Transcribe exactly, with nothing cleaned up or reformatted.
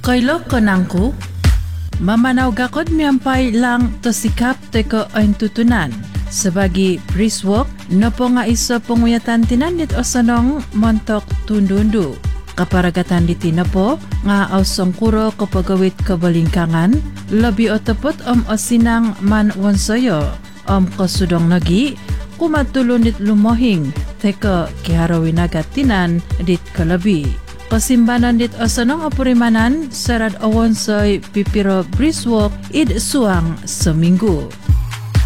Kailo konangku, mamanaw gakod miyampay lang to sikap teko ang tutunan. Sebagai briswalk, nopo nga iso penguyatan tinandit o sanong montok tundundu. Kaparagatan di tinapo, nga ausong kuro kapagawit kabalingkangan, labi o tepot om osinang man wansoyo, om kasudong nagi, kumatulon dit lumohing, teko kiharawin agat tinan dit kalabi. Pasimbanan dit osanong opurimanan, serad awonsoy pipiro briswalk id suang seminggu.